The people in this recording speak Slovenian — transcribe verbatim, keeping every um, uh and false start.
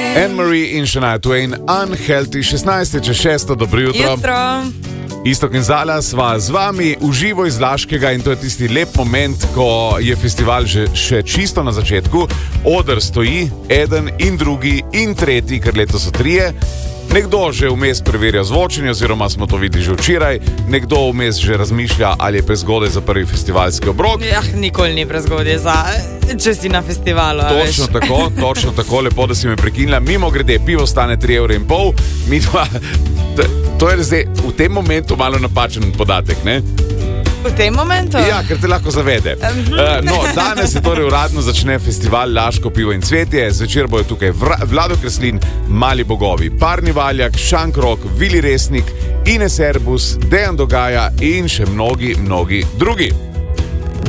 Anne-Marie in Shania Twain, Unhealthy, šestnajst čez šesto, dobro jutro. Jutro. Iztok in Zala sva z vami v živo iz Laškega in to je tisti lep moment, ko je festival že še čisto na začetku. Oder stoji, eden in drugi in tretji, ker letos so trije. Nekdo že vmes preverja zvočenje, oziroma smo to videli že včeraj, nekdo vmes že razmišlja, ali je prezgodaj za prvi festivalski obrok. Ja, nikoli ni prezgodaj za, če si na festivalu. Točno tako, točno tako, lepo, da si me prekinila. Mimo grede, pivo stane tri evre in pol, mi dva, to je zdaj v tem momentu malo napačen podatek, ne? V tem momentu? Ja, ker te lahko zavede. Uh, no, danes se torej uradno začne festival Laško pivo in cvetje. Zvečer bojo tukaj Vlado Kreslin, Mali bogovi, Parni Valjak, Šankrok, Vili Resnik, Ines Erbus, Dejan Dogaja in še mnogi, mnogi drugi.